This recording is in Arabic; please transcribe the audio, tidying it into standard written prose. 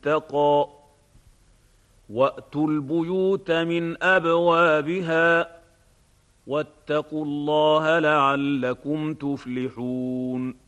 اتقى واتوا البيوت من ابوابها واتقوا الله لعلكم تفلحون